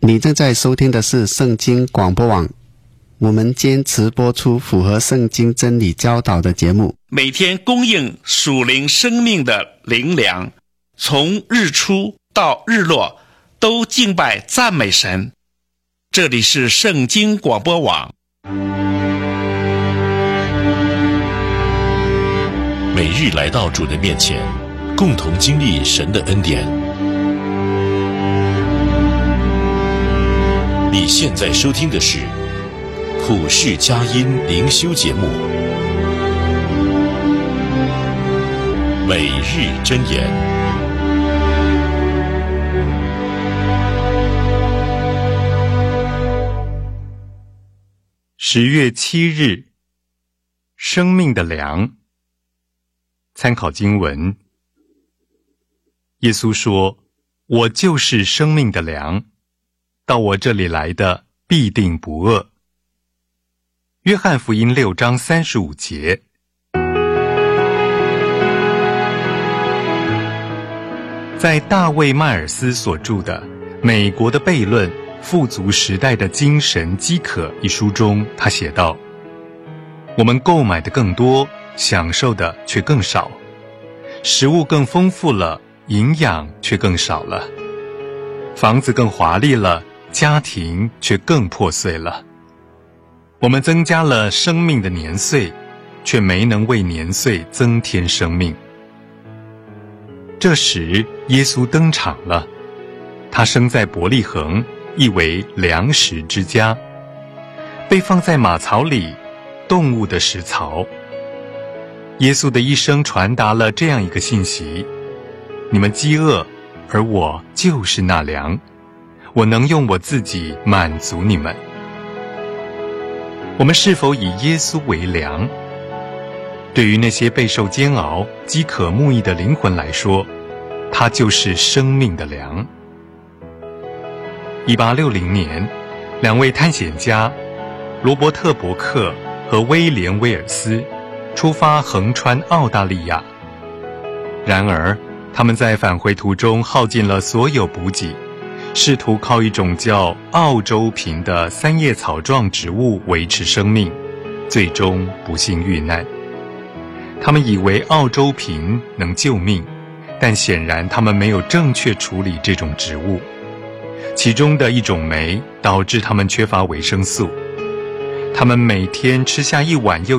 你正在收听的是圣经广播网，我们坚持播出符合圣经真理教导的节目， 每天供应属灵生命的灵粮，从日出到日落都敬拜赞美神。这里是圣经广播网， 每日来到主的面前，共同经历神的恩典。你现在收听的是普世佳音灵修节目，每日箴言。 10月7日，生命的粮。参考经文，耶稣说：“我就是生命的粮，到我这里来的必定不饿。”约翰福音6章35节。在大卫·迈尔斯所著的《美国的悖论：富足时代的精神饥渴》一书中，他写道：“我们购买的更多，享受的却更少，食物更丰富了，营养却更少了，房子更华丽了，家庭却更破碎了。我们增加了生命的年岁，却没能为年岁增添生命。”这时耶稣登场了，他生在伯利恒，意为粮食之家，被放在马槽里，动物的食槽。耶稣的一生传达了这样一个信息：你们饥饿，而我就是那粮，我能用我自己满足你们。我们是否以耶稣为粮？对于那些备受煎熬、饥渴慕义的灵魂来说，他就是生命的粮。1860年，两位探险家罗伯特·伯克和威廉·威尔斯出发横穿澳大利亚。然而，他们在返回途中耗尽了所有补给，试图靠一种叫澳洲瓶的三叶草状植物维持生命，最终不幸遇难。他们以为澳洲瓶能救命，但显然他们没有正确处理这种植物。其中的一种酶导致他们缺乏维生素，他们每天吃下一碗又